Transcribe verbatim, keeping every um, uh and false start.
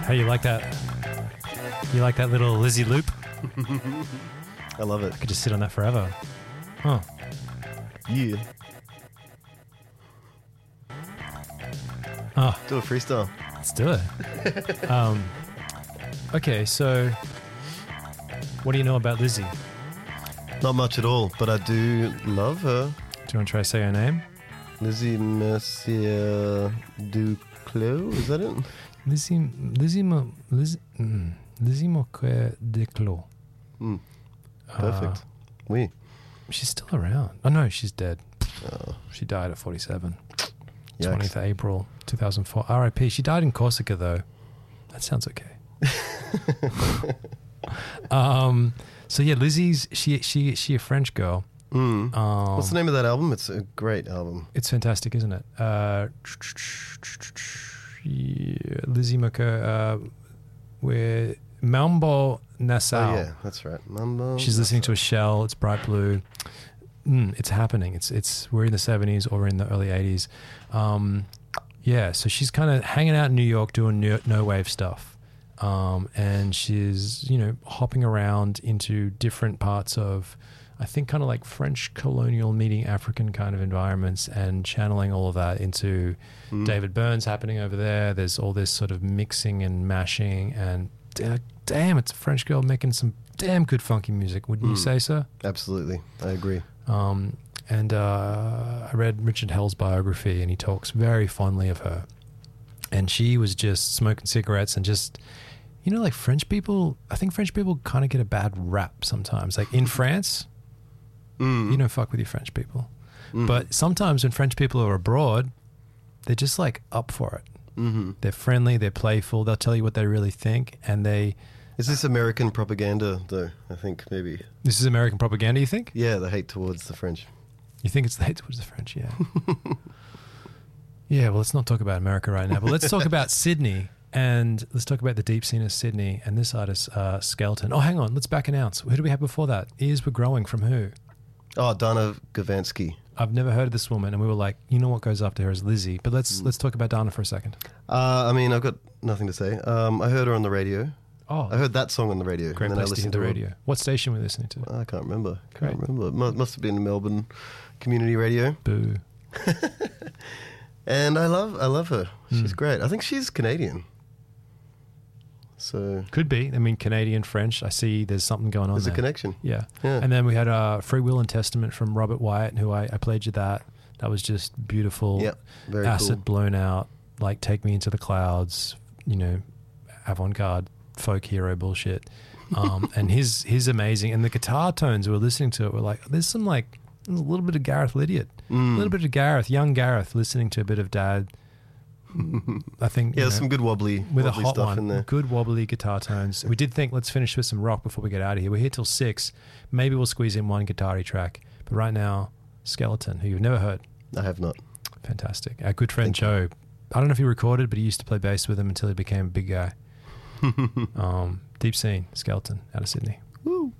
Hey, you like that? You like that little Lizzie loop? I love it. I could just sit on that forever. Huh. Yeah. Oh, Do a freestyle. let's do it. um, okay, so what do you know about Lizzie? Not much at all, but I do love her. Do you want to try to say her name? Lizzie Mercier Duclos, is that it? Lizzie, Lizzie, Mo, Lizzie, mm, Lizzie Moquet Declos. Mm, perfect. Uh, Oui. she's still around. Oh no, she's dead. Oh, She died at forty-seven. yikes. twentieth of April two thousand four. R I P. She died in Corsica though. That sounds okay. um. So yeah, Lizzie's she she she a French girl. Mm. Um, What's the name of that album? It's a great album. It's fantastic, isn't it? Uh, yeah, Lizzie Moquet. Uh, where Mambo Nassau. Oh, yeah, that's right. Mambo. She's listening to a Shell. It's bright blue. Mm, it's happening. It's it's we're in the seventies or we're in the early eighties. Um, yeah, so she's kind of hanging out in New York doing no, no wave stuff, um, and she's you know hopping around into different parts of, I think, kind of like French colonial meeting African kind of environments and channeling all of that into Mm. David Byrne's happening over there. There's all this sort of mixing and mashing and uh, damn, it's a French girl making some damn good funky music. Wouldn't you Mm. say so? Absolutely. I agree. Um, and uh, I read Richard Hell's biography and he talks very fondly of her. And she was just smoking cigarettes and just, you know, like French people, I think French people kind of get a bad rap sometimes. Like in France, Mm. you don't fuck with your French people. Mm. But sometimes when French people are abroad, they're just like up for it. Mm-hmm. They're friendly, they're playful, they'll tell you what they really think. And they, Is this American propaganda, though? I think maybe. this is American propaganda, you think? Yeah, the hate towards the French. You think it's the hate towards the French, yeah. Yeah, well, let's not talk about America right now, but let's talk about Sydney. And let's talk about the deep scene of Sydney and this artist, uh, Skeleton. Oh, hang on, let's back announce. Who do we have before that? Ears Were Growing from who? Oh, Dana Gavansky. I've never heard of this woman, and we were like, you know what goes after her is Lizzie. But let's Mm. let's talk about Dana for a second. Uh, I mean, I've got nothing to say. Um, I heard her on the radio. Oh, I heard that song on the radio. great and then I place to hear listened the her- radio. What station were we listening to? I can't remember. Great. Can't remember. It mu- must have been Melbourne Community Radio. Boo. And I love, I love her. She's Mm. great. I think she's Canadian. So Could be. I mean, Canadian, French. I see there's something going on there's a there. connection. Yeah. Yeah. And then we had uh, Free Will and Testament from Robert Wyatt, who I, I played you that. That was just beautiful. Yeah. Very Acid cool. blown out, like Take Me Into the Clouds, you know, avant-garde folk hero bullshit. Um, and his his amazing. And the guitar tones we were listening to it were like, there's some like, there's a little bit of Gareth Lydiard. Mm. A little bit of Gareth, young Gareth, listening to a bit of Dad. I think, Yeah, you there's know, some good wobbly, with a wobbly hot stuff one, in there. good wobbly guitar tones. We did think, let's finish with some rock before we get out of here. We're here till six. Maybe we'll squeeze in one guitar-y track. But right now, Skeleton, who you've never heard. I have not. Fantastic. Our good friend Thank you. Joe. I don't know if he recorded, but he used to play bass with him until he became a big guy. um, deep scene, Skeleton, out of Sydney. Woo.